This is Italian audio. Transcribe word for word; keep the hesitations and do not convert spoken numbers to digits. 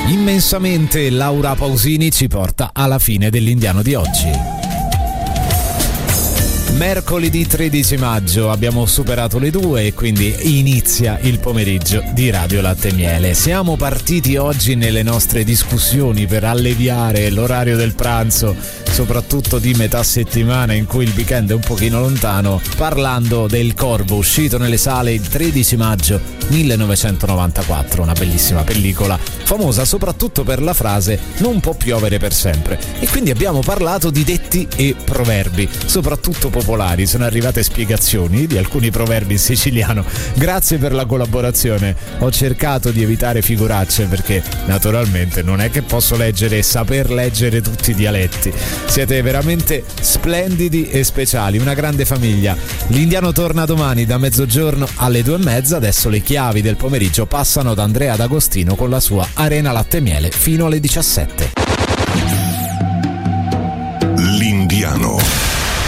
immensamente Laura Pausini ci porta alla fine dell'Indiano di oggi. Mercoledì tredici maggio, abbiamo superato le due e quindi inizia il pomeriggio di Radio Latte e Miele. Siamo partiti oggi nelle nostre discussioni per alleviare l'orario del pranzo, soprattutto di metà settimana in cui il weekend è un pochino lontano, parlando del Corvo, uscito nelle sale il tredici maggio millenovecentonovantaquattro, una bellissima pellicola, famosa soprattutto per la frase "non può piovere per sempre", e quindi abbiamo parlato di detti e proverbi, soprattutto popolari. Sono arrivate spiegazioni di alcuni proverbi in siciliano. Grazie per la collaborazione. Ho cercato di evitare figuracce perché naturalmente non è che posso leggere e saper leggere tutti i dialetti. Siete veramente splendidi e speciali, una grande famiglia. L'Indiano torna domani da mezzogiorno alle due e mezza. Adesso le chiavi del pomeriggio passano da Andrea D'Agostino con la sua Arena Latte e Miele fino alle diciassette.